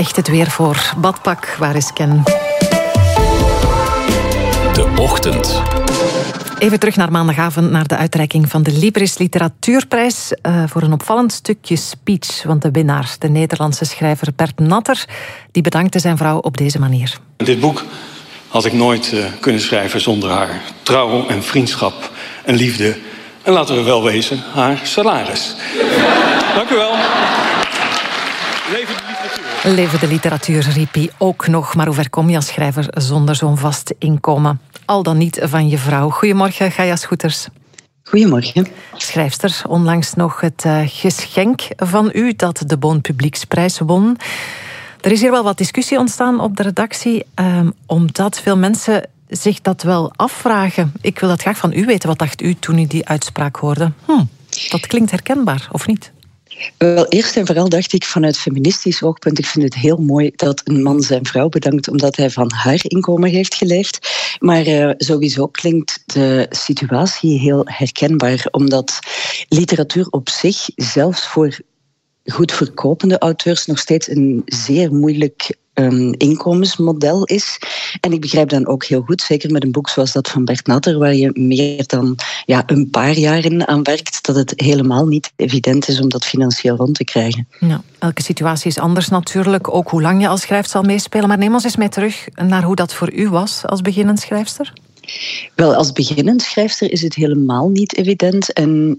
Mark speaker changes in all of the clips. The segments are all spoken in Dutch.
Speaker 1: echt het weer voor. Badpak, waar is Ken?
Speaker 2: De Ochtend.
Speaker 1: Even terug naar maandagavond, naar de uitreiking van de Libris Literatuurprijs voor een opvallend stukje speech. Want de winnaar, de Nederlandse schrijver Bert Natter, die bedankte zijn vrouw op deze manier.
Speaker 3: Dit boek had ik nooit kunnen schrijven zonder haar trouw en vriendschap en liefde. En laten we wel wezen, haar salaris. Dank u wel. Leven de literatuur.
Speaker 1: Leven de literatuur, riep hij ook nog. Maar hoe ver kom je als schrijver zonder zo'n vast inkomen? Al dan niet van je vrouw. Goedemorgen, Gaia Schoeters.
Speaker 4: Goedemorgen.
Speaker 1: Schrijfster, onlangs nog het geschenk van u dat de Boon Publieksprijs won. Er is hier wel wat discussie ontstaan op de redactie, omdat veel mensen zich dat wel afvragen. Ik wil dat graag van u weten. Wat dacht u toen u die uitspraak hoorde? Dat klinkt herkenbaar, of niet?
Speaker 4: Wel, eerst en vooral dacht ik vanuit feministisch oogpunt, ik vind het heel mooi dat een man zijn vrouw bedankt omdat hij van haar inkomen heeft geleefd. Maar sowieso klinkt de situatie heel herkenbaar, omdat literatuur op zich, zelfs voor goed verkopende auteurs, nog steeds een zeer moeilijk inkomensmodel is. En ik begrijp dan ook heel goed, zeker met een boek zoals dat van Bert Natter, waar je meer dan een paar jaren aan werkt, dat het helemaal niet evident is om dat financieel rond te krijgen.
Speaker 1: Ja, elke situatie is anders natuurlijk, ook hoe lang je als schrijft zal meespelen. Maar neem ons eens mee terug naar hoe dat voor u was als beginnend schrijfster.
Speaker 4: Wel, als beginnend schrijfster is het helemaal niet evident. En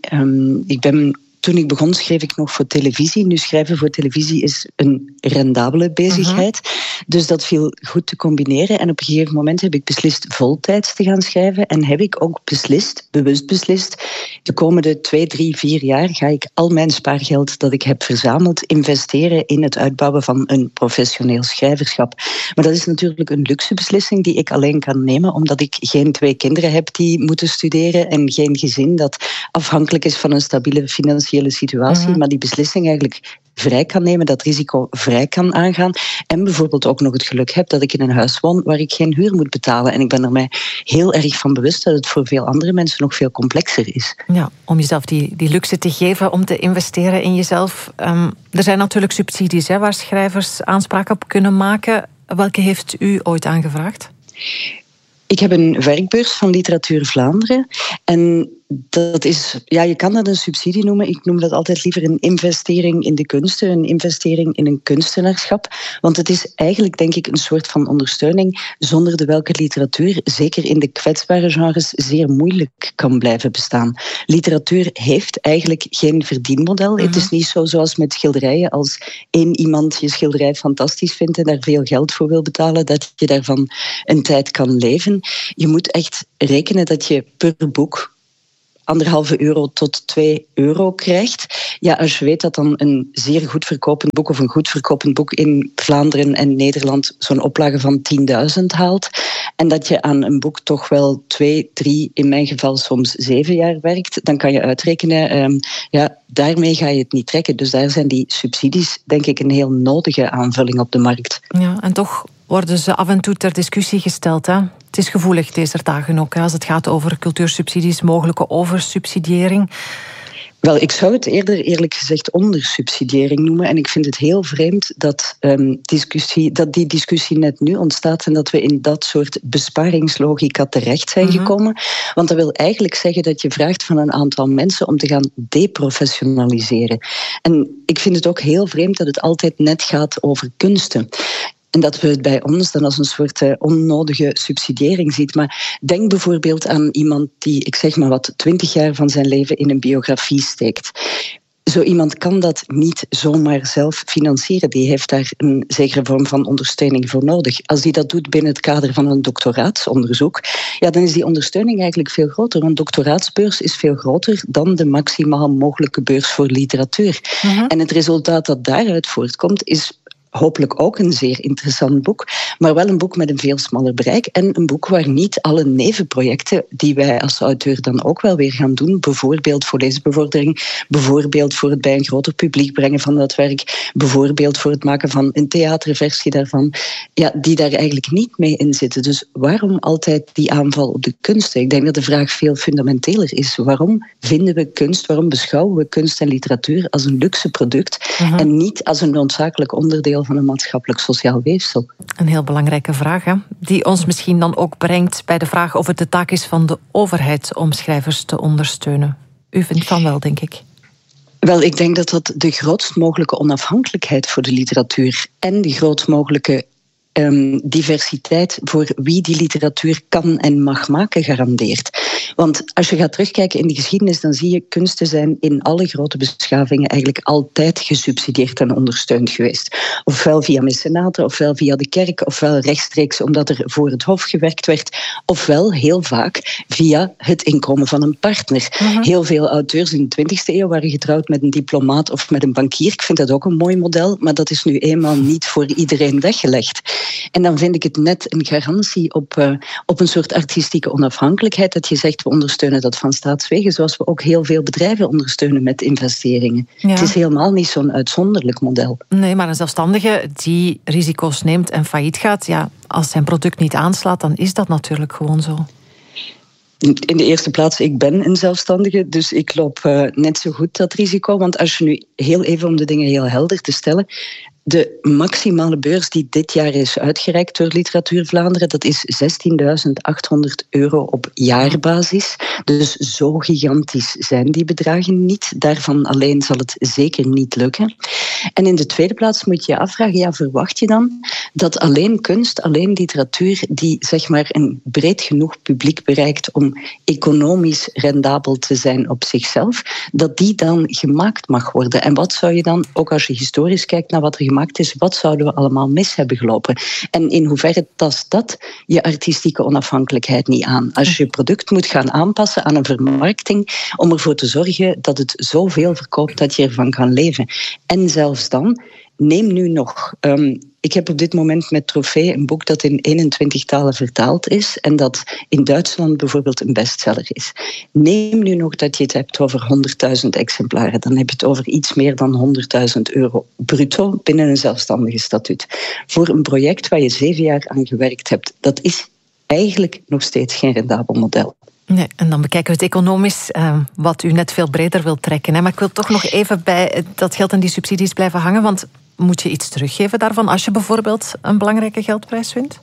Speaker 4: toen ik begon, schreef ik nog voor televisie. Nu schrijven voor televisie is een rendabele bezigheid. Dus dat viel goed te combineren. En op een gegeven moment heb ik beslist voltijds te gaan schrijven. En heb ik ook bewust beslist, de komende 2, 3, 4 jaar ga ik al mijn spaargeld dat ik heb verzameld investeren in het uitbouwen van een professioneel schrijverschap. Maar dat is natuurlijk een luxe beslissing die ik alleen kan nemen, omdat ik geen 2 kinderen heb die moeten studeren en geen gezin dat afhankelijk is van een stabiele financiële situatie, maar die beslissing eigenlijk vrij kan nemen, dat risico vrij kan aangaan. En bijvoorbeeld ook nog het geluk heb dat ik in een huis woon waar ik geen huur moet betalen. En ik ben er mij heel erg van bewust dat het voor veel andere mensen nog veel complexer is.
Speaker 1: Ja, om jezelf die luxe te geven, om te investeren in jezelf. Er zijn natuurlijk subsidies waar schrijvers aanspraak op kunnen maken. Welke heeft u ooit aangevraagd?
Speaker 4: Ik heb een werkbeurs van Literatuur Vlaanderen. En dat is, je kan dat een subsidie noemen. Ik noem dat altijd liever een investering in de kunsten, een investering in een kunstenaarschap. Want het is eigenlijk, denk ik, een soort van ondersteuning zonder de welke literatuur, zeker in de kwetsbare genres, zeer moeilijk kan blijven bestaan. Literatuur heeft eigenlijk geen verdienmodel. Het is niet zo zoals met schilderijen. Als één iemand je schilderij fantastisch vindt en daar veel geld voor wil betalen, dat je daarvan een tijd kan leven. Je moet echt rekenen dat je per boek €1,5 tot €2 krijgt. Ja, als je weet dat dan een zeer goed verkopend boek of een goed verkopend boek in Vlaanderen en Nederland zo'n oplage van 10.000 haalt en dat je aan een boek toch wel 2, 3, in mijn geval soms 7 jaar werkt, dan kan je uitrekenen, daarmee ga je het niet trekken. Dus daar zijn die subsidies, denk ik, een heel nodige aanvulling op de markt.
Speaker 1: Ja, en toch worden ze af en toe ter discussie gesteld, hè? Het is gevoelig deze dagen ook, als het gaat over cultuursubsidies, mogelijke oversubsidiëring.
Speaker 4: Wel, ik zou het eerder eerlijk gezegd ondersubsidiëring noemen. En ik vind het heel vreemd dat die discussie net nu ontstaat en dat we in dat soort besparingslogica terecht zijn gekomen. Want dat wil eigenlijk zeggen dat je vraagt van een aantal mensen om te gaan deprofessionaliseren. En ik vind het ook heel vreemd dat het altijd net gaat over kunsten. En dat we het bij ons dan als een soort onnodige subsidiëring ziet. Maar denk bijvoorbeeld aan iemand die, ik zeg maar wat, 20 jaar van zijn leven in een biografie steekt. Zo iemand kan dat niet zomaar zelf financieren. Die heeft daar een zekere vorm van ondersteuning voor nodig. Als die dat doet binnen het kader van een doctoraatsonderzoek, dan is die ondersteuning eigenlijk veel groter. Een doctoraatsbeurs is veel groter dan de maximaal mogelijke beurs voor literatuur. En het resultaat dat daaruit voortkomt is hopelijk ook een zeer interessant boek, maar wel een boek met een veel smaller bereik en een boek waar niet alle nevenprojecten die wij als auteur dan ook wel weer gaan doen, bijvoorbeeld voor leesbevordering, bijvoorbeeld voor het bij een groter publiek brengen van dat werk, bijvoorbeeld voor het maken van een theaterversie daarvan, die daar eigenlijk niet mee in zitten. Dus waarom altijd die aanval op de kunsten? Ik denk dat de vraag veel fundamenteler is. Waarom vinden we kunst, waarom beschouwen we kunst en literatuur als een luxe product en niet als een noodzakelijk onderdeel onderdeel van een maatschappelijk-sociaal weefsel.
Speaker 1: Een heel belangrijke vraag, hè? Die ons misschien dan ook brengt bij de vraag of het de taak is van de overheid om schrijvers te ondersteunen. U vindt van wel, denk ik.
Speaker 4: Wel, ik denk dat dat de grootst mogelijke onafhankelijkheid voor de literatuur en de grootst mogelijke diversiteit voor wie die literatuur kan en mag maken garandeert. Want als je gaat terugkijken in de geschiedenis, dan zie je kunsten zijn in alle grote beschavingen eigenlijk altijd gesubsidieerd en ondersteund geweest. Ofwel via mecenaten, ofwel via de kerk, ofwel rechtstreeks omdat er voor het hof gewerkt werd, ofwel heel vaak via het inkomen van een partner. Heel veel auteurs in de 20e eeuw waren getrouwd met een diplomaat of met een bankier. Ik vind dat ook een mooi model, maar dat is nu eenmaal niet voor iedereen weggelegd. En dan vind ik het net een garantie op een soort artistieke onafhankelijkheid, dat je zegt, we ondersteunen dat van staatswegen, zoals we ook heel veel bedrijven ondersteunen met investeringen. Ja. Het is helemaal niet zo'n uitzonderlijk model.
Speaker 1: Nee, maar een zelfstandige die risico's neemt en failliet gaat, ja, als zijn product niet aanslaat, dan is dat natuurlijk gewoon zo.
Speaker 4: In de eerste plaats, ik ben een zelfstandige, dus ik loop net zo goed dat risico. Want als je nu heel even, om de dingen heel helder te stellen, de maximale beurs die dit jaar is uitgereikt door Literatuur Vlaanderen, dat is €16.800 op jaarbasis. Dus zo gigantisch zijn die bedragen niet. Daarvan alleen zal het zeker niet lukken. En in de tweede plaats moet je je afvragen, ja, verwacht je dan dat alleen kunst, alleen literatuur die zeg maar een breed genoeg publiek bereikt om economisch rendabel te zijn op zichzelf, dat die dan gemaakt mag worden? En wat zou je dan, ook als je historisch kijkt naar wat er gemaakt is, wat zouden we allemaal mis hebben gelopen? En in hoeverre tast dat je artistieke onafhankelijkheid niet aan? Als je product moet gaan aanpassen aan een vermarkting om ervoor te zorgen dat het zoveel verkoopt dat je ervan kan leven. En zelfs dan, neem nu nog. Ik heb op dit moment met Trofee een boek dat in 21 talen vertaald is en dat in Duitsland bijvoorbeeld een bestseller is. Neem nu nog dat je het hebt over 100.000 exemplaren. Dan heb je het over iets meer dan €100.000 bruto binnen een zelfstandige statuut. Voor een project waar je 7 jaar aan gewerkt hebt, dat is eigenlijk nog steeds geen rendabel model.
Speaker 1: Nee, en dan bekijken we het economisch, wat u net veel breder wilt trekken. Hè. Maar ik wil toch nog even bij dat geld en die subsidies blijven hangen, want moet je iets teruggeven daarvan als je bijvoorbeeld een belangrijke geldprijs wint?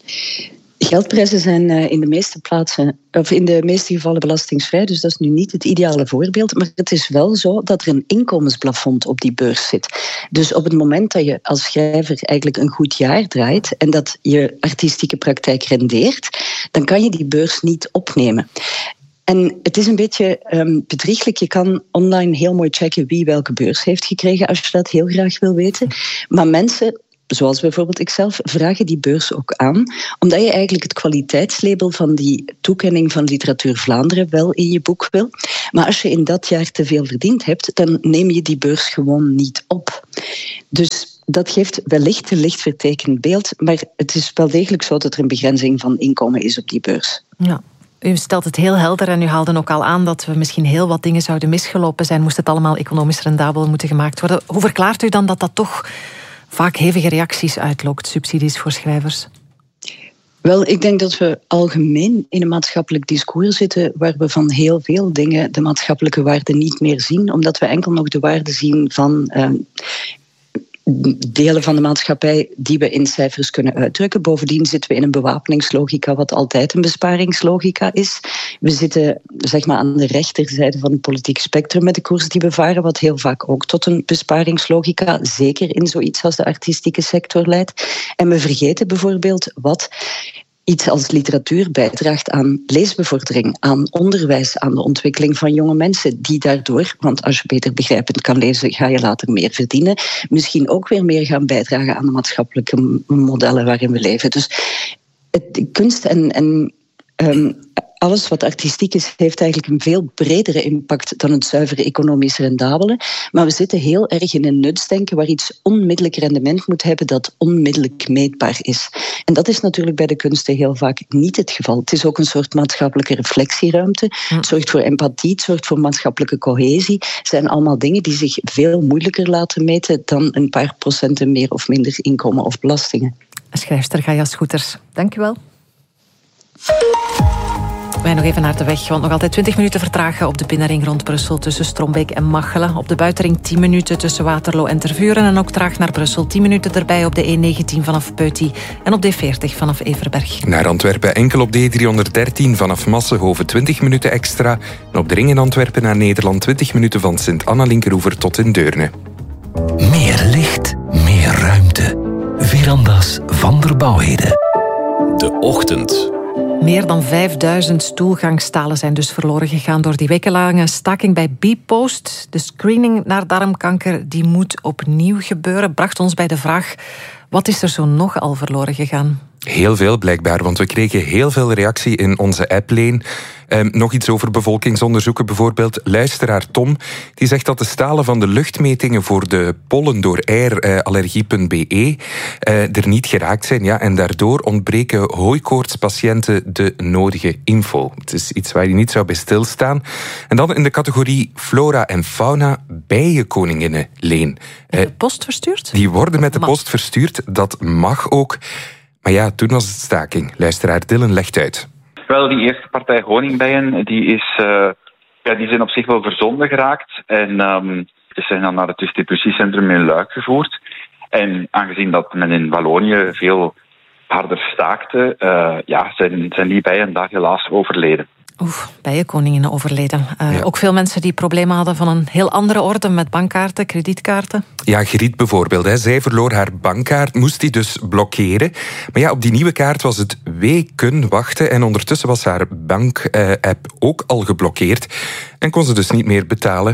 Speaker 4: Geldprijzen zijn in de meeste plaatsen, of in de meeste gevallen belastingsvrij, dus dat is nu niet het ideale voorbeeld, maar het is wel zo dat er een inkomensplafond op die beurs zit. Dus op het moment dat je als schrijver eigenlijk een goed jaar draait en dat je artistieke praktijk rendeert, dan kan je die beurs niet opnemen. En het is een beetje bedrieglijk. Je kan online heel mooi checken wie welke beurs heeft gekregen, als je dat heel graag wil weten. Maar mensen, zoals bijvoorbeeld ikzelf, vragen die beurs ook aan, omdat je eigenlijk het kwaliteitslabel van die toekenning van Literatuur Vlaanderen wel in je boek wil. Maar als je in dat jaar te veel verdiend hebt, dan neem je die beurs gewoon niet op. Dus dat geeft wellicht een licht vertekend beeld, maar het is wel degelijk zo dat er een begrenzing van inkomen is op die beurs.
Speaker 1: Ja. U stelt het heel helder en u haalde ook al aan dat we misschien heel wat dingen zouden misgelopen zijn, moest het allemaal economisch rendabel moeten gemaakt worden. Hoe verklaart u dan dat dat toch vaak hevige reacties uitlokt, subsidies voor schrijvers?
Speaker 4: Wel, ik denk dat we algemeen in een maatschappelijk discours zitten waar we van heel veel dingen de maatschappelijke waarde niet meer zien, omdat we enkel nog de waarde zien van delen van de maatschappij die we in cijfers kunnen uitdrukken. Bovendien zitten we in een bewapeningslogica wat altijd een besparingslogica is. We zitten zeg maar aan de rechterzijde van het politieke spectrum met de koers die we varen, wat heel vaak ook tot een besparingslogica, zeker in zoiets als de artistieke sector leidt. En we vergeten bijvoorbeeld wat iets als literatuur bijdraagt aan leesbevordering, aan onderwijs, aan de ontwikkeling van jonge mensen die daardoor, want als je beter begrijpend kan lezen, ga je later meer verdienen, misschien ook weer meer gaan bijdragen aan de maatschappelijke modellen waarin we leven. Dus kunst en alles wat artistiek is, heeft eigenlijk een veel bredere impact dan het zuivere economisch rendabele. Maar we zitten heel erg in een nutsdenken waar iets onmiddellijk rendement moet hebben dat onmiddellijk meetbaar is. En dat is natuurlijk bij de kunsten heel vaak niet het geval. Het is ook een soort maatschappelijke reflectieruimte. Het zorgt voor empathie, het zorgt voor maatschappelijke cohesie. Het zijn allemaal dingen die zich veel moeilijker laten meten dan een paar procenten meer of minder inkomen of belastingen.
Speaker 1: Schrijfster Gaia Schoeters, dank u wel. Wij nog even naar de weg, want nog altijd 20 minuten vertragen op de binnenring rond Brussel tussen Strombeek en Machelen. Op de buitenring 10 minuten tussen Waterloo en Tervuren en ook traag naar Brussel. 10 minuten erbij op de E19 vanaf Peuty en op de E40 vanaf Everberg.
Speaker 2: Naar Antwerpen enkel op de E313 vanaf Massenhoven 20 minuten extra. En op de ring in Antwerpen naar Nederland 20 minuten van Sint-Anna-Linkeroever tot in Deurne.
Speaker 5: Meer licht, meer ruimte. Veranda's van der Bouwheden. De Ochtend.
Speaker 1: Meer dan 5000 stoelgangstalen zijn dus verloren gegaan door die wekenlange staking bij Bpost. De screening naar darmkanker die moet opnieuw gebeuren. Bracht ons bij de vraag, wat is er zo nog al verloren gegaan?
Speaker 2: Heel veel blijkbaar, want we kregen heel veel reactie in onze app-leen. Nog iets over bevolkingsonderzoeken bijvoorbeeld. Luisteraar Tom, die zegt dat de stalen van de luchtmetingen voor de pollen door allergie.be er niet geraakt zijn. Ja, en daardoor ontbreken hooikoortspatiënten de nodige info. Het is iets waar je niet zou bij stilstaan. En dan in de categorie flora en fauna bijenkoninginnen, Leen.
Speaker 1: Met de post verstuurd?
Speaker 2: Die worden met de post verstuurd, dat mag ook. Maar ja, toen was het staking. Luisteraar Dylan legt uit.
Speaker 6: Wel, die eerste partij honingbijen, die zijn op zich wel verzonden geraakt. En die zijn dan naar het distributiecentrum in Luik gevoerd. En aangezien dat men in Wallonië veel harder staakte, zijn die bijen daar helaas overleden.
Speaker 1: Bijenkoninginnen overleden. Ook veel mensen die problemen hadden van een heel andere orde met bankkaarten, kredietkaarten.
Speaker 2: Ja, Griet bijvoorbeeld. Zij verloor haar bankkaart, moest die dus blokkeren. Maar ja, op die nieuwe kaart was het weken wachten en ondertussen was haar bank-app ook al geblokkeerd en kon ze dus niet meer betalen.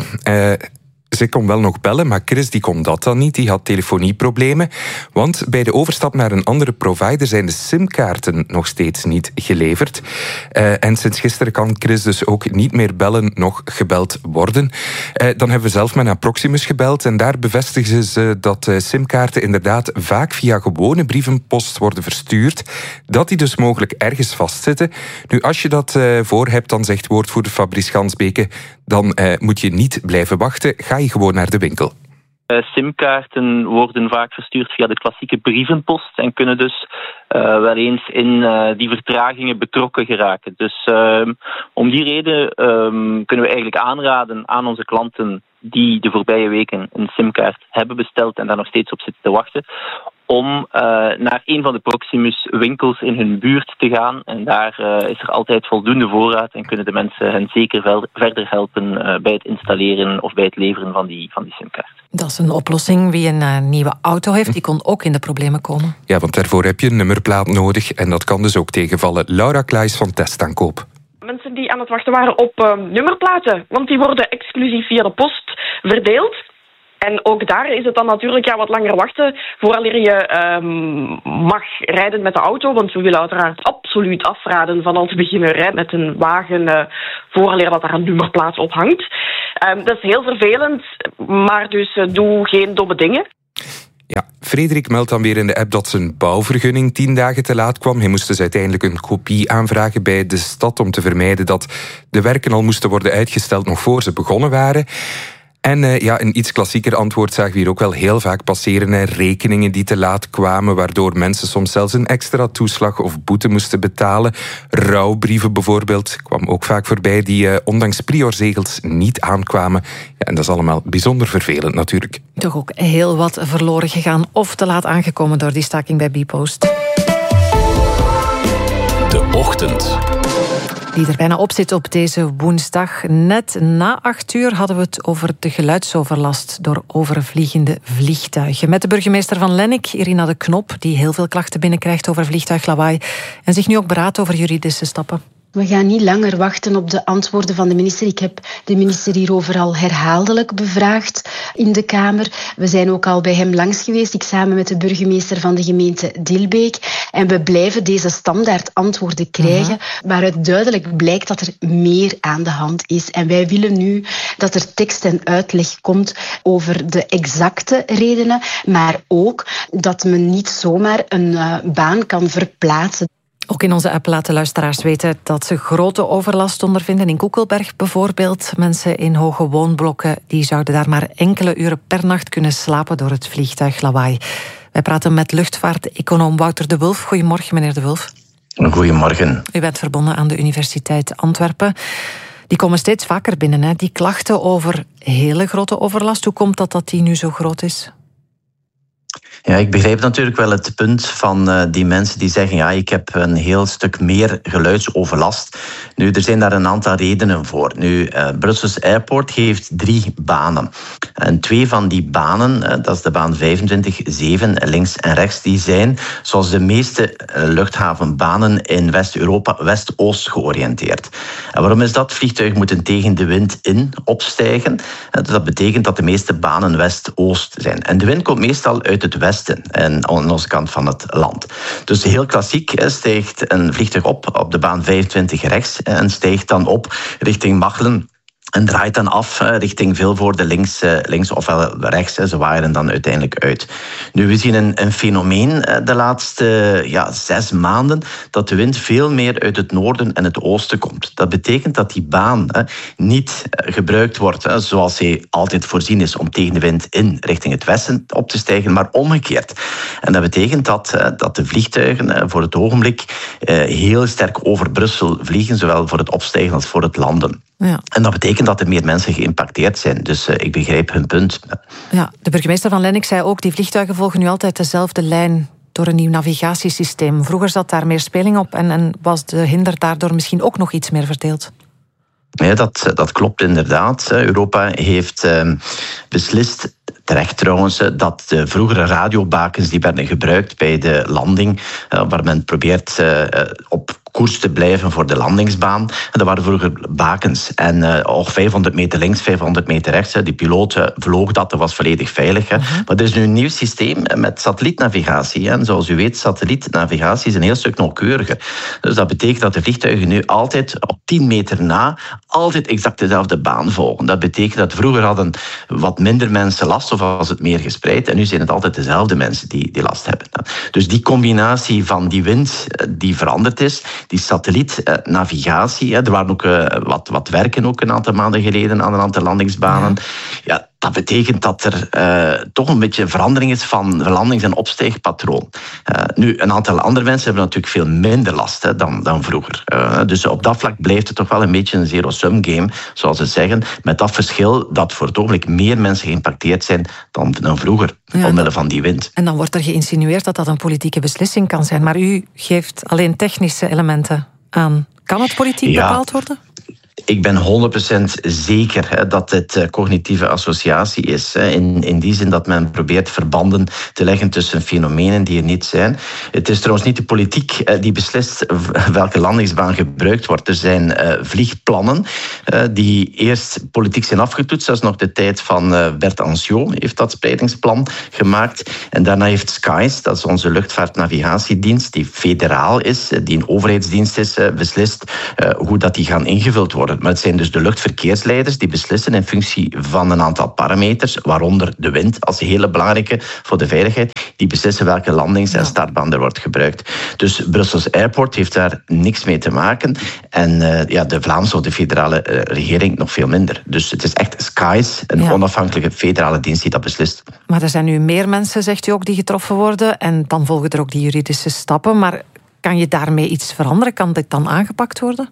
Speaker 2: Ze kon wel nog bellen, maar Chris die kon dat dan niet. Die had telefonieproblemen. Want bij de overstap naar een andere provider zijn de simkaarten nog steeds niet geleverd. En sinds gisteren kan Chris dus ook niet meer bellen, nog gebeld worden. Dan hebben we zelf met naar Proximus gebeld en daar bevestigen ze dat simkaarten inderdaad vaak via gewone brievenpost worden verstuurd. Dat die dus mogelijk ergens vastzitten. Nu, als je dat voor hebt, dan zegt woordvoerder Fabrice Gansbeke, dan moet je niet blijven wachten. Ga je gewoon naar de winkel.
Speaker 7: Simkaarten worden vaak verstuurd via de klassieke brievenpost en kunnen dus wel eens in die vertragingen betrokken geraken. Dus om die reden kunnen we eigenlijk aanraden aan onze klanten die de voorbije weken een simkaart hebben besteld en daar nog steeds op zitten te wachten, om naar een van de Proximus winkels in hun buurt te gaan. En daar is er altijd voldoende voorraad en kunnen de mensen hen zeker verder helpen bij het installeren of bij het leveren van die simkaart. Dat
Speaker 1: is een oplossing. Wie een nieuwe auto heeft, die kon ook in de problemen komen.
Speaker 2: Ja, want daarvoor heb je een nummerplaat nodig en dat kan dus ook tegenvallen. Laura Klaes van Testaankoop.
Speaker 8: Mensen die aan het wachten waren op nummerplaten, want die worden exclusief via de post verdeeld. En ook daar is het dan natuurlijk wat langer wachten vooraleer je mag rijden met de auto. Want we willen uiteraard absoluut afraden van al te beginnen rijden met een wagen vooraleer dat daar een nummerplaat op hangt. Dat is heel vervelend, maar dus doe geen domme dingen.
Speaker 2: Ja, Frederik meldt dan weer in de app dat zijn bouwvergunning 10 dagen te laat kwam. Hij moest dus uiteindelijk een kopie aanvragen bij de stad om te vermijden dat de werken al moesten worden uitgesteld nog voor ze begonnen waren. En een iets klassieker antwoord zagen we hier ook wel heel vaak passeren. Rekeningen die te laat kwamen, waardoor mensen soms zelfs een extra toeslag of boete moesten betalen. Rouwbrieven bijvoorbeeld kwam ook vaak voorbij die ondanks priorzegels niet aankwamen. Ja, en dat is allemaal bijzonder vervelend natuurlijk.
Speaker 1: Toch ook heel wat verloren gegaan of te laat aangekomen door die staking bij Bpost.
Speaker 5: De Ochtend.
Speaker 1: Die er bijna op zit op deze woensdag. Net na 8:00 hadden we het over de geluidsoverlast door overvliegende vliegtuigen. Met de burgemeester van Lennik, Irina de Knop, die heel veel klachten binnenkrijgt over vliegtuiglawaai en zich nu ook beraadt over juridische stappen.
Speaker 9: We gaan niet langer wachten op de antwoorden van de minister. Ik heb de minister hierover al herhaaldelijk bevraagd in de Kamer. We zijn ook al bij hem langs geweest, ik samen met de burgemeester van de gemeente Dilbeek. En we blijven deze standaard antwoorden krijgen, waaruit duidelijk blijkt dat er meer aan de hand is. En wij willen nu dat er tekst en uitleg komt over de exacte redenen, maar ook dat men niet zomaar een baan kan verplaatsen.
Speaker 1: Ook in onze app laten luisteraars weten dat ze grote overlast ondervinden. In Koekelberg bijvoorbeeld. Mensen in hoge woonblokken die zouden daar maar enkele uren per nacht kunnen slapen door het vliegtuiglawaai. Wij praten met luchtvaarteconoom Wouter de Wulf. Goedemorgen, meneer de Wulf.
Speaker 10: Goedemorgen.
Speaker 1: U bent verbonden aan de Universiteit Antwerpen. Die komen steeds vaker binnen, hè? Die klachten over hele grote overlast. Hoe komt dat die nu zo groot is?
Speaker 10: Ja, ik begrijp natuurlijk wel het punt van die mensen die zeggen, ja, ik heb een heel stuk meer geluidsoverlast. Nu, er zijn daar een aantal redenen voor. Nu, Brussels Airport heeft 3 banen. En 2 van die banen, dat is de baan 25-7, links en rechts, die zijn, zoals de meeste luchthavenbanen in West-Europa, west-oost georiënteerd. En waarom is dat? Vliegtuigen moeten tegen de wind in opstijgen. Dus dat betekent dat de meeste banen west-oost zijn. En de wind komt meestal uit het westen en aan onze kant van het land. Dus heel klassiek stijgt een vliegtuig op de baan 25 rechts en stijgt dan op richting Machelen. En draait dan af richting Vilvoorde links ofwel rechts. Ze waaien dan uiteindelijk uit. Nu, we zien een fenomeen de laatste 6 maanden dat de wind veel meer uit het noorden en het oosten komt. Dat betekent dat die baan niet gebruikt wordt zoals hij altijd voorzien is om tegen de wind in richting het westen op te stijgen, maar omgekeerd. En dat betekent dat de vliegtuigen voor het ogenblik heel sterk over Brussel vliegen, zowel voor het opstijgen als voor het landen. Ja. En dat betekent dat er meer mensen geïmpacteerd zijn. Dus ik begrijp hun punt.
Speaker 1: Ja, de burgemeester van Lennix zei ook, die vliegtuigen volgen nu altijd dezelfde lijn door een nieuw navigatiesysteem. Vroeger zat daar meer speling op en was de hinder daardoor misschien ook nog iets meer verdeeld.
Speaker 10: Ja, dat klopt inderdaad. Europa heeft beslist, terecht trouwens, dat de vroegere radiobakens die werden gebruikt bij de landing, waar men probeert op koers te blijven voor de landingsbaan. En dat waren vroeger bakens. En 500 meter links, 500 meter rechts. Die piloot vloog dat was volledig veilig. Maar er is nu een nieuw systeem met satellietnavigatie. En zoals u weet, satellietnavigatie is een heel stuk nauwkeuriger. Dus dat betekent dat de vliegtuigen nu altijd op 10 meter na altijd exact dezelfde baan volgen. Dat betekent dat vroeger hadden wat minder mensen last, of was het meer gespreid. En nu zijn het altijd dezelfde mensen die last hebben. Dus die combinatie van die wind die veranderd is, die satellietnavigatie. Er waren ook wat werken ook een aantal maanden geleden aan een aantal landingsbanen. Ja, dat betekent dat er toch een beetje verandering is van landings- en opstijgpatroon. Nu, een aantal andere mensen hebben natuurlijk veel minder last dan vroeger. Dus op dat vlak blijft het toch wel een beetje een zero-sum game, zoals ze zeggen. Met dat verschil dat voor het ogenblik meer mensen geïmpacteerd zijn dan vroeger, omwille van die wind.
Speaker 1: En dan wordt er geïnsinueerd dat dat een politieke beslissing kan zijn. Maar u geeft alleen technische elementen aan. Kan het politiek bepaald worden?
Speaker 10: Ik ben 100% zeker dat het cognitieve associatie is. In die zin dat men probeert verbanden te leggen tussen fenomenen die er niet zijn. Het is trouwens niet de politiek die beslist welke landingsbaan gebruikt wordt. Er zijn vliegplannen die eerst politiek zijn afgetoetst. Dat is nog de tijd van Bert Anciot heeft dat speidingsplan gemaakt. En daarna heeft SKAIS, dat is onze luchtvaartnavigatiedienst, die federaal is, die een overheidsdienst is, beslist hoe dat die gaan ingevuld worden. Maar het zijn dus de luchtverkeersleiders die beslissen in functie van een aantal parameters, waaronder de wind als hele belangrijke voor de veiligheid, die beslissen welke landings- en startbaan er wordt gebruikt. Dus Brussels Airport heeft daar niks mee te maken. En de Vlaamse of de federale regering nog veel minder. Dus het is echt SKAIS, een onafhankelijke federale dienst die dat beslist.
Speaker 1: Maar er zijn nu meer mensen, zegt u ook, die getroffen worden. En dan volgen er ook die juridische stappen. Maar kan je daarmee iets veranderen? Kan dit dan aangepakt worden?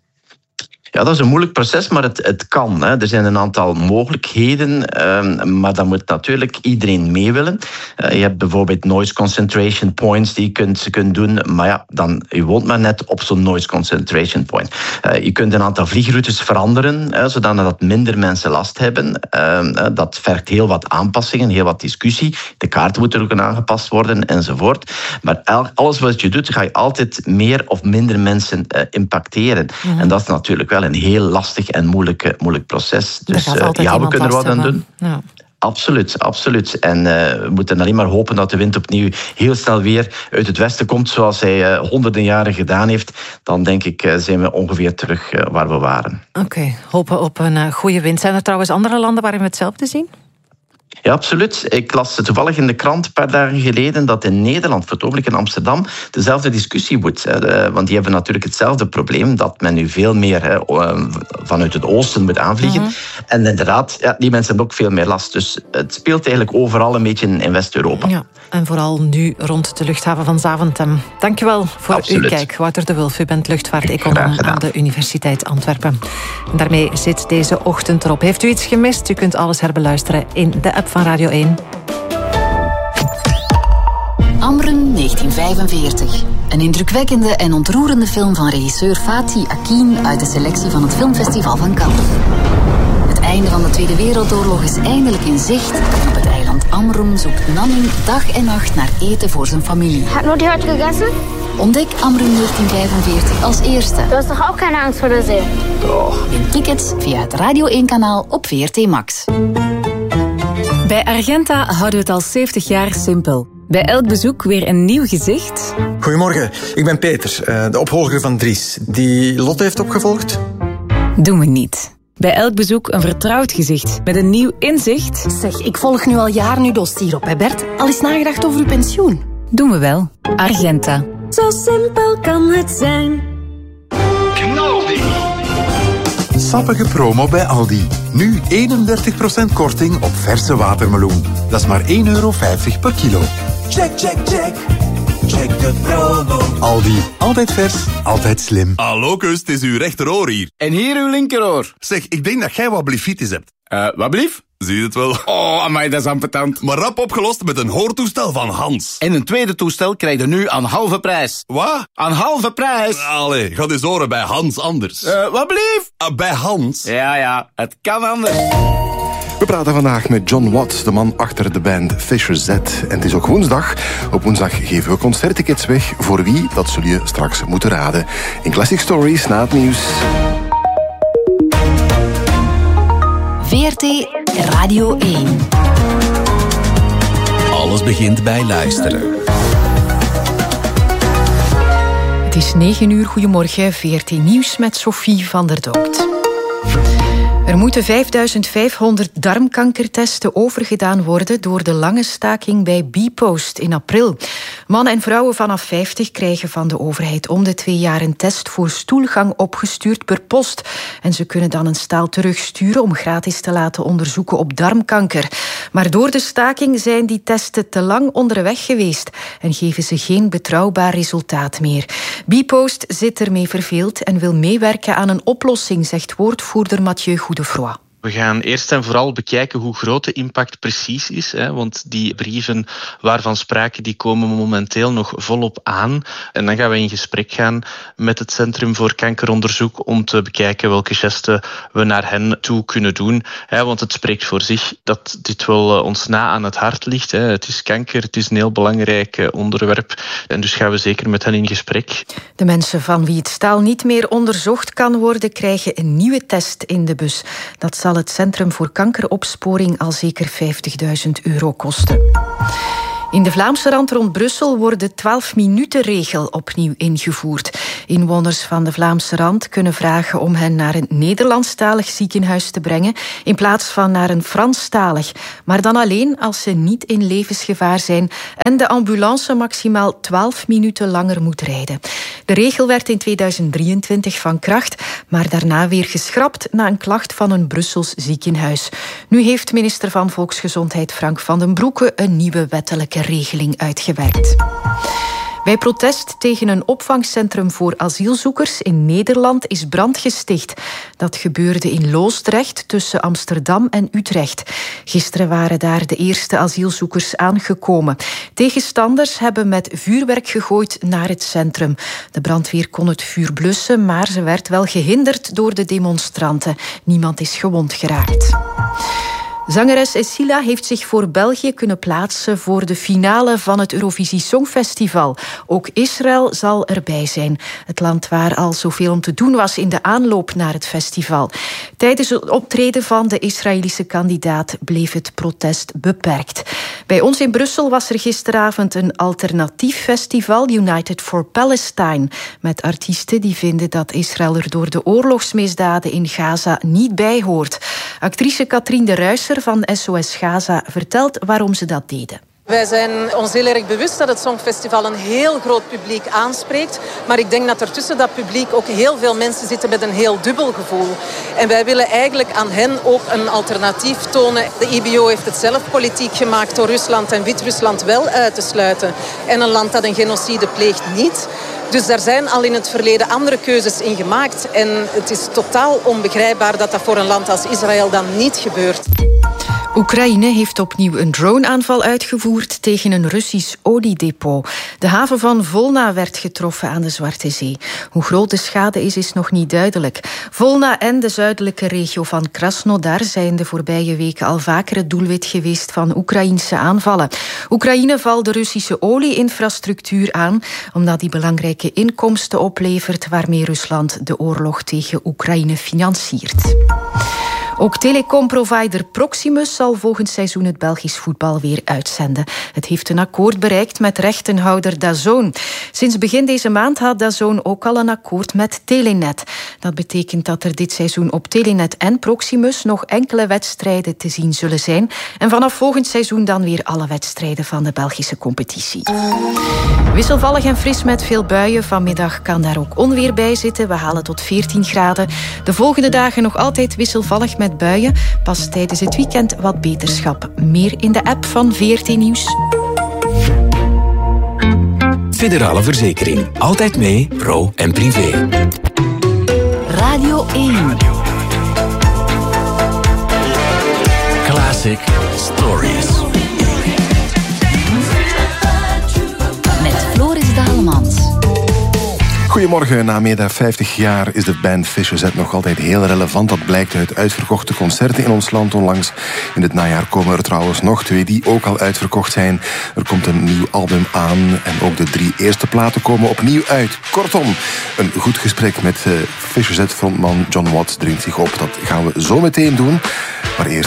Speaker 10: Ja, dat is een moeilijk proces, maar het kan. Hè. Er zijn een aantal mogelijkheden, maar dan moet natuurlijk iedereen mee willen. Je hebt bijvoorbeeld noise concentration points die je kunt doen, maar ja, je woont maar net op zo'n noise concentration point. Je kunt een aantal vliegroutes veranderen, zodat minder mensen last hebben. Dat vergt heel wat aanpassingen, heel wat discussie. De kaarten moeten ook aangepast worden, enzovoort. Maar alles wat je doet, ga je altijd meer of minder mensen impacteren. Mm-hmm. En dat is natuurlijk wel een heel lastig en moeilijk proces. Dus we kunnen er wat aan doen. Ja. Absoluut. En we moeten alleen maar hopen dat de wind opnieuw heel snel weer uit het westen komt, zoals hij honderden jaren gedaan heeft. Dan denk ik zijn we ongeveer terug waar we waren.
Speaker 1: Oké, hopen op een goede wind. Zijn er trouwens andere landen waarin we hetzelfde zien?
Speaker 10: Ja, absoluut. Ik las toevallig in de krant een paar dagen geleden dat in Nederland, voor het ogenblik in Amsterdam, dezelfde discussie moet. Want die hebben natuurlijk hetzelfde probleem, dat men nu veel meer vanuit het oosten moet aanvliegen. Mm-hmm. En inderdaad, die mensen hebben ook veel meer last. Dus het speelt eigenlijk overal een beetje in West-Europa.
Speaker 1: Ja, en vooral nu rond de luchthaven van Zaventem. Dankjewel voor uw kijk. Wouter de Wulf, u bent luchtvaarteconoom aan de Universiteit Antwerpen. En daarmee zit deze ochtend erop. Heeft u iets gemist? U kunt alles herbeluisteren in de app van Radio 1.
Speaker 11: Amrum 1945. Een indrukwekkende en ontroerende film van regisseur Fatih Akin uit de selectie van het Filmfestival van Cannes. Het einde van de Tweede Wereldoorlog is eindelijk in zicht. En op het eiland Amrum zoekt Nanning dag en nacht naar eten voor zijn familie.
Speaker 12: Hat Mutti heute gegessen?
Speaker 11: Ontdek Amrum 1945 als eerste.
Speaker 12: Du hast doch ook keine Angst voor de zee?
Speaker 11: Toch. Win tickets via het Radio 1-kanaal op VRT Max.
Speaker 13: Bij Argenta houden we het al 70 jaar simpel. Bij elk bezoek weer een nieuw gezicht.
Speaker 14: Goedemorgen, ik ben Peter, de opvolger van Dries. Die Lotte heeft opgevolgd?
Speaker 13: Doen we niet. Bij elk bezoek een vertrouwd gezicht met een nieuw inzicht.
Speaker 15: Zeg, ik volg nu al jaren uw dossier op, hè Bert? Al eens nagedacht over uw pensioen?
Speaker 13: Doen we wel. Argenta.
Speaker 15: Zo simpel kan het zijn.
Speaker 16: Knaldi. Sappige promo bij Aldi. Nu 31% korting op verse watermeloen. Dat is maar €1,50 per kilo.
Speaker 17: Check, check, check. Check de promo.
Speaker 16: Aldi. Altijd vers, altijd slim.
Speaker 18: Hallo kus, het is uw rechteroor hier.
Speaker 19: En hier uw linkeroor.
Speaker 18: Zeg, ik denk dat jij wat blifitis hebt.
Speaker 19: Wat blief?
Speaker 18: Zie je het wel?
Speaker 19: Oh, amai, dat is ambetant.
Speaker 18: Maar rap opgelost met een hoortoestel van Hans.
Speaker 19: En een tweede toestel krijg je nu aan halve prijs.
Speaker 18: Wat?
Speaker 19: Aan halve prijs.
Speaker 18: Allee, ga eens horen bij Hans anders.
Speaker 19: Wat blief?
Speaker 18: Bij Hans.
Speaker 19: Ja, het kan anders.
Speaker 20: We praten vandaag met John Watts, de man achter de band Fisher Z. En het is ook woensdag. Op woensdag geven we concerttickets weg. Voor wie? Dat zul je straks moeten raden. In Classic Stories na het nieuws.
Speaker 11: VRT Radio 1.
Speaker 5: Alles begint bij luisteren.
Speaker 1: Het is 9 uur. Goedemorgen. VRT Nieuws met Sophie van der Dokt. Er moeten 5.500 darmkankertesten overgedaan worden door de lange staking bij Bpost in april. Mannen en vrouwen vanaf 50 krijgen van de overheid om de 2 jaar een test voor stoelgang opgestuurd per post. En ze kunnen dan een staal terugsturen om gratis te laten onderzoeken op darmkanker. Maar door de staking zijn die testen te lang onderweg geweest en geven ze geen betrouwbaar resultaat meer. Bpost zit ermee verveeld en wil meewerken aan een oplossing, zegt woordvoerder Mathieu Goedefroy.
Speaker 21: We gaan eerst en vooral bekijken hoe groot de impact precies is. Want die brieven waarvan sprake, die komen momenteel nog volop aan. En dan gaan we in gesprek gaan met het Centrum voor Kankeronderzoek om te bekijken welke gesten we naar hen toe kunnen doen. Want het spreekt voor zich dat dit wel ons na aan het hart ligt. Het is kanker, het is een heel belangrijk onderwerp. En dus gaan we zeker met hen in gesprek.
Speaker 1: De mensen van wie het staal niet meer onderzocht kan worden, krijgen een nieuwe test in de bus. Dat zal het Centrum voor Kankeropsporing al zeker €50.000 kosten. In de Vlaamse rand rond Brussel wordt de 12-minuten-regel opnieuw ingevoerd. Inwoners van de Vlaamse rand kunnen vragen om hen naar een Nederlandstalig ziekenhuis te brengen in plaats van naar een Franstalig. Maar dan alleen als ze niet in levensgevaar zijn en de ambulance maximaal 12 minuten langer moet rijden. De regel werd in 2023 van kracht, maar daarna weer geschrapt na een klacht van een Brussels ziekenhuis. Nu heeft minister van Volksgezondheid Frank van den Broeke een nieuwe wettelijke regeling uitgewerkt. Bij protest tegen een opvangcentrum voor asielzoekers in Nederland is brand gesticht. Dat gebeurde in Loosdrecht tussen Amsterdam en Utrecht. Gisteren waren daar de eerste asielzoekers aangekomen. Tegenstanders hebben met vuurwerk gegooid naar het centrum. De brandweer kon het vuur blussen, maar ze werd wel gehinderd door de demonstranten. Niemand is gewond geraakt. Zangeres Essila heeft zich voor België kunnen plaatsen voor de finale van het Eurovisie Songfestival. Ook Israël zal erbij zijn. Het land waar al zoveel om te doen was in de aanloop naar het festival. Tijdens het optreden van de Israëlische kandidaat bleef het protest beperkt. Bij ons in Brussel was er gisteravond een alternatief festival, United for Palestine, met artiesten die vinden dat Israël er door de oorlogsmisdaden in Gaza niet bij hoort. Actrice Katrien de Ruyser
Speaker 3: Visser van SOS Gaza vertelt waarom ze dat deden.
Speaker 22: Wij zijn ons heel erg bewust dat het Songfestival een heel groot publiek aanspreekt. Maar ik denk dat er tussen dat publiek ook heel veel mensen zitten met een heel dubbel gevoel. En wij willen eigenlijk aan hen ook een alternatief tonen. De IBO heeft het zelf politiek gemaakt door Rusland en Wit-Rusland wel uit te sluiten. En een land dat een genocide pleegt niet. Dus daar zijn al in het verleden andere keuzes in gemaakt. En het is totaal onbegrijpbaar dat dat voor een land als Israël dan niet gebeurt.
Speaker 3: Oekraïne heeft opnieuw een droneaanval uitgevoerd tegen een Russisch oliedepot. De haven van Volna werd getroffen aan de Zwarte Zee. Hoe groot de schade is nog niet duidelijk. Volna en de zuidelijke regio van Krasnodar zijn de voorbije weken al vaker het doelwit geweest van Oekraïnse aanvallen. Oekraïne valt de Russische olieinfrastructuur aan, omdat die belangrijke inkomsten oplevert waarmee Rusland de oorlog tegen Oekraïne financiert. Ook telecomprovider Proximus zal volgend seizoen het Belgisch voetbal weer uitzenden. Het heeft een akkoord bereikt met rechtenhouder DAZN. Sinds begin deze maand had DAZN ook al een akkoord met Telenet. Dat betekent dat er dit seizoen op Telenet en Proximus nog enkele wedstrijden te zien zullen zijn. En vanaf volgend seizoen dan weer alle wedstrijden van de Belgische competitie. Wisselvallig en fris met veel buien. Vanmiddag kan daar ook onweer bij zitten. We halen tot 14 graden. De volgende dagen nog altijd wisselvallig met buien. Pas tijdens het weekend wat beterschap. Meer in de app van VRT Nieuws.
Speaker 5: Federale Verzekering. Altijd mee, pro en privé.
Speaker 11: Radio 1.
Speaker 5: Classic Stories.
Speaker 11: Met Floris Dalemans.
Speaker 20: Goedemorgen, na meer dan 50 jaar is de band Fisher Z nog altijd heel relevant. Dat blijkt uit uitverkochte concerten in ons land onlangs. In het najaar komen er trouwens nog 2 die ook al uitverkocht zijn. Er komt een nieuw album aan en ook de 3 eerste platen komen opnieuw uit. Kortom, een goed gesprek met Fisher Z-frontman John Watts dringt zich op. Dat gaan we zo meteen doen. Maar eerst